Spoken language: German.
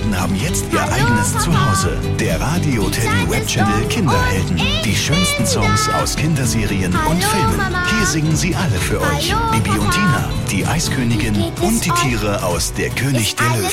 Kinderhelden haben jetzt ihr eigenes Zuhause. Der Radio Teddy Web Channel Kinderhelden. Die schönsten Songs aus Kinderserien und Filmen. Hier singen sie alle für euch. Bibi und Tina, die Eiskönigin und die Tiere aus Der König der Löwen.